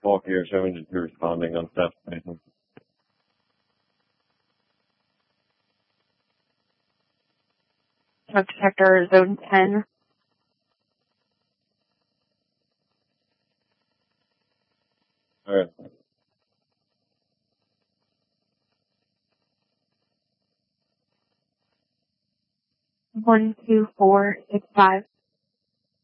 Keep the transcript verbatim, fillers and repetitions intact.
Smoke here, seven to two responding on staff station. Smoke detector, zone ten. Alright. One, two, four, six, five.